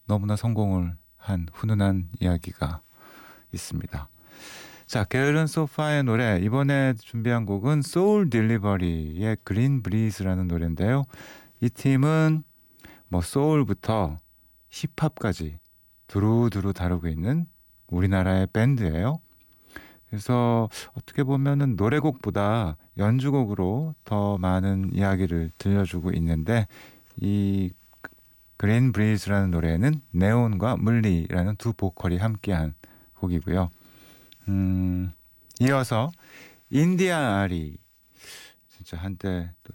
너무나 성공을 한 훈훈한 이야기가 있습니다. 자, 게으른 소파의 노래, 이번에 준비한 곡은 소울 딜리버리의 그린 브리즈라는 노래인데요. 이 팀은 뭐 소울부터 힙합까지 두루두루 다루고 있는 우리나라의 밴드예요. 그래서 어떻게 보면은 노래곡보다 연주곡으로 더 많은 이야기를 들려주고 있는데, 이 그린 브리즈라는 노래는 네온과 물리라는 두 보컬이 함께한 곡이고요. 이어서 인디안 아리, 진짜 한때 또